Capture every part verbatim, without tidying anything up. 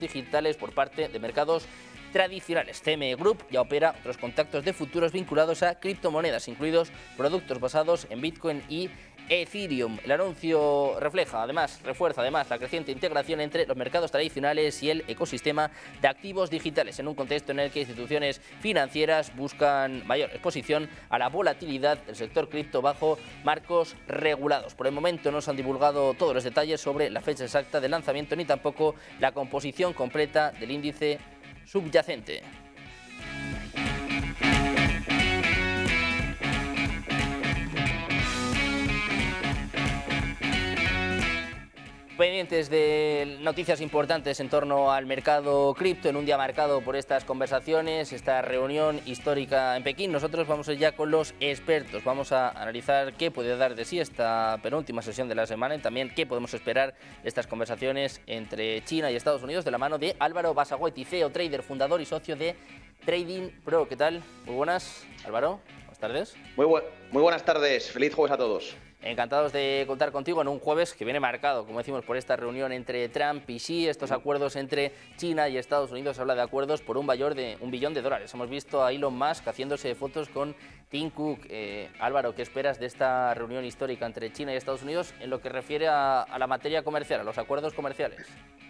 digitales por parte de mercados tradicionales. C M E Group ya opera otros contactos de futuros vinculados a criptomonedas, incluidos productos basados en Bitcoin y Ethereum. El anuncio refleja, además, refuerza además la creciente integración entre los mercados tradicionales y el ecosistema de activos digitales, en un contexto en el que instituciones financieras buscan mayor exposición a la volatilidad del sector cripto bajo marcos regulados. Por el momento no se han divulgado todos los detalles sobre la fecha exacta del lanzamiento ni tampoco la composición completa del índice subyacente. Pendientes de noticias importantes en torno al mercado cripto, en un día marcado por estas conversaciones, esta reunión histórica en Pekín. Nosotros vamos ya con los expertos, vamos a analizar qué puede dar de sí esta penúltima sesión de la semana y también qué podemos esperar de estas conversaciones entre China y Estados Unidos, de la mano de Álvaro Basaguetti, C E O, trader, fundador y socio de Trading Pro. ¿Qué tal? Muy buenas, Álvaro. Buenas tardes. Muy, bu muy buenas tardes. Feliz jueves a todos. Encantados de contar contigo en un jueves que viene marcado, como decimos, por esta reunión entre Trump y Xi, estos acuerdos entre China y Estados Unidos. Se habla de acuerdos por un valor de un billón de dólares. Hemos visto a Elon Musk haciéndose fotos con Tim Cook. Eh, Álvaro, ¿qué esperas de esta reunión histórica entre China y Estados Unidos en lo que refiere a, a la materia comercial, a los acuerdos comerciales?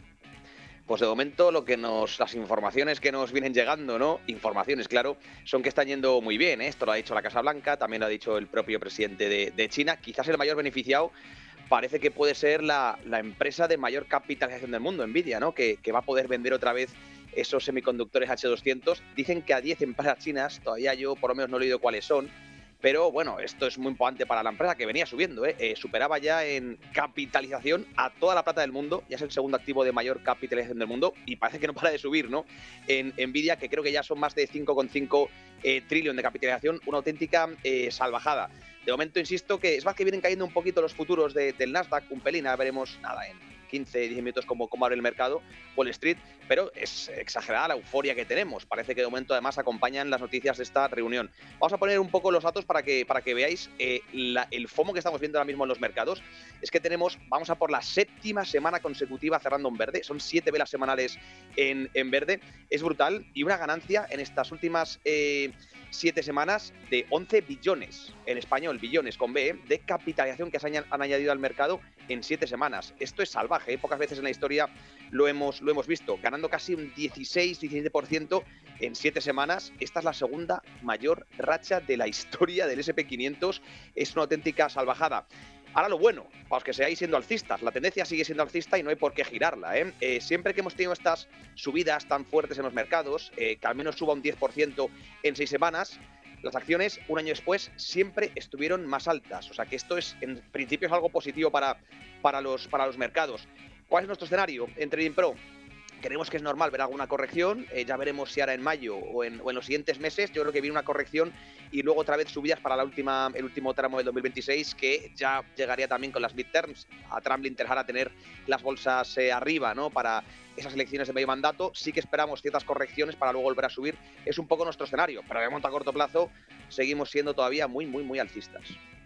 Pues de momento lo que nos, las informaciones que nos vienen llegando, ¿no? Informaciones, claro, son que están yendo muy bien, ¿eh? Esto lo ha dicho la Casa Blanca, también lo ha dicho el propio presidente de, de China. Quizás el mayor beneficiado parece que puede ser la, la empresa de mayor capitalización del mundo, Nvidia, ¿no? Que, que va a poder vender otra vez esos semiconductores H doscientos. Dicen que a diez empresas chinas, todavía yo por lo menos no he leído cuáles son, pero bueno, esto es muy importante para la empresa que venía subiendo, ¿eh? Eh, superaba ya en capitalización a toda la plata del mundo, ya es el segundo activo de mayor capitalización del mundo y parece que no para de subir, ¿no? En Nvidia, que creo que ya son más de cinco coma cinco eh, trillón de capitalización, una auténtica eh, salvajada. De momento, insisto, que es más que vienen cayendo un poquito los futuros de, del Nasdaq, un pelín, ahora veremos nada en quince, diez minutos cómo, cómo abre el mercado, Wall Street, pero es exagerada la euforia que tenemos. Parece que de momento además acompañan las noticias de esta reunión. Vamos a poner un poco los datos para que, para que veáis eh, la, el FOMO que estamos viendo ahora mismo en los mercados. Es que tenemos, vamos a por la séptima semana consecutiva cerrando en verde, son siete velas semanales en, en verde, es brutal, y una ganancia en estas últimas eh, siete semanas de once billones, en español, billones con B, ¿eh? de capitalización que se han, han añadido al mercado en siete semanas. Esto es salvaje, ¿eh? Pocas veces en la historia lo hemos, lo hemos visto, ganando casi un dieciséis diecisiete por ciento en siete semanas. Esta es la segunda mayor racha de la historia del ese and pe quinientos, es una auténtica salvajada. Ahora lo bueno, para los que seáis siendo alcistas, la tendencia sigue siendo alcista y no hay por qué girarla, ¿eh? Eh, siempre que hemos tenido estas subidas tan fuertes en los mercados, eh, que al menos suba un diez por ciento en seis semanas, las acciones un año después siempre estuvieron más altas. O sea que esto es, en principio, es algo positivo para, para, los, para los mercados. ¿Cuál es nuestro escenario en Trading Pro? Creemos que es normal ver alguna corrección, eh, ya veremos si ahora en mayo o en, o en los siguientes meses. Yo creo que viene una corrección y luego otra vez subidas para la última, el último tramo del dos mil veintiséis, que ya llegaría también con las midterms. A Trump le interesará tener las bolsas eh, arriba, ¿no? Para esas elecciones de medio mandato. Sí que esperamos ciertas correcciones para luego volver a subir. Es un poco nuestro escenario, pero de momento a corto plazo seguimos siendo todavía muy, muy, muy alcistas.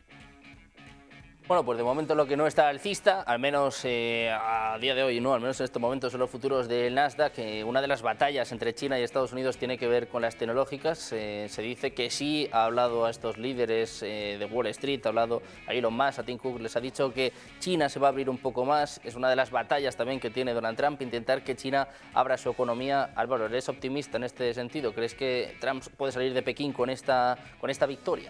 Bueno, pues de momento lo que no está alcista, al menos eh, a día de hoy, no, al menos en estos momentos son los futuros del Nasdaq. Que una de las batallas entre China y Estados Unidos tiene que ver con las tecnológicas. Eh, se dice que sí ha hablado a estos líderes eh, de Wall Street, ha hablado a Elon Musk, a Tim Cook, les ha dicho que China se va a abrir un poco más. Es una de las batallas también que tiene Donald Trump, intentar que China abra su economía. Álvaro, ¿eres optimista en este sentido? ¿Crees que Trump puede salir de Pekín con esta, con esta victoria?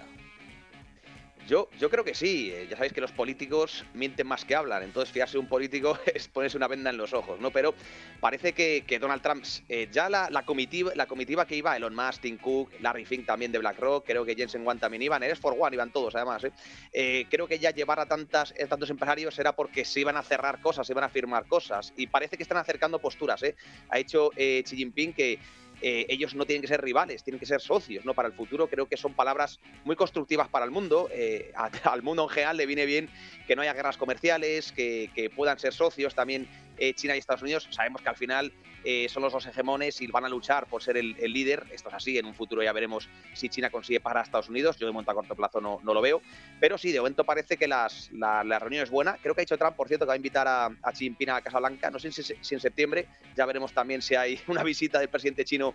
Yo, yo creo que sí. Ya sabéis que los políticos mienten más que hablan, entonces fiarse de un político es ponerse una venda en los ojos, ¿no? Pero parece que, que Donald Trump, eh, ya la, la, comitiva, la comitiva que iba, Elon Musk, Tim Cook, Larry Fink también de BlackRock, creo que Jensen Huang también iban, eres for One, iban todos además, ¿eh? Eh, creo que ya llevar a tantas, eh, tantos empresarios era porque se iban a cerrar cosas, se iban a firmar cosas, y parece que están acercando posturas, ¿eh? Ha hecho eh, Xi Jinping que Eh, ellos no tienen que ser rivales, tienen que ser socios, ¿no? Para el futuro. Creo que son palabras muy constructivas para el mundo. Eh, a, al mundo en general le viene bien que no haya guerras comerciales, que, que puedan ser socios también eh, China y Estados Unidos. Sabemos que al final eh, son los dos hegemones y van a luchar por ser el, el líder. Esto es así, en un futuro ya veremos si China consigue parar a Estados Unidos. Yo de momento a corto plazo no, no lo veo. Pero sí, de momento parece que las, la, la reunión es buena. Creo que ha dicho Trump, por cierto, que va a invitar a, a Xi Jinping a Casa Blanca. No sé si, si en septiembre, ya veremos también si hay una visita del presidente chino